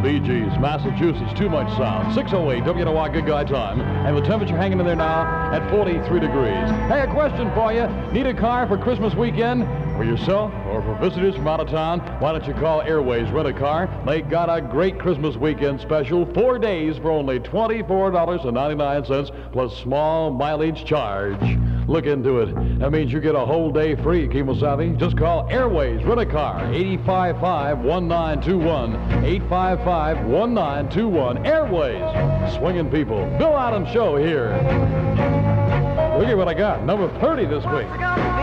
Bee Gees, Massachusetts, Too Much Sound. 6:08 WNOR Good Guy time. And the temperature hanging in there now at 43 degrees. Hey, a question for you. Need a car for Christmas weekend? For yourself or for visitors from out of town? Why don't you call Airways Rent a Car? They got a great Christmas weekend special. 4 days for only $24.99 plus small mileage charge. Look into it. That means you get a whole day free, Kemosabe. Just call Airways Rent a Car, 855-1921, 855-1921. Airways, swinging people. Bill Adams Show here. Look at what I got. Number 30 this week.